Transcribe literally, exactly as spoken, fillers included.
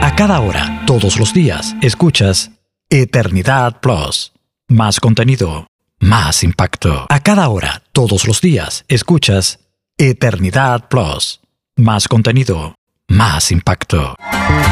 A cada hora, todos los días, escuchas Eternidad Plus. Más contenido, más impacto. A cada hora, todos los días, escuchas Eternidad Plus. Más contenido, más impacto.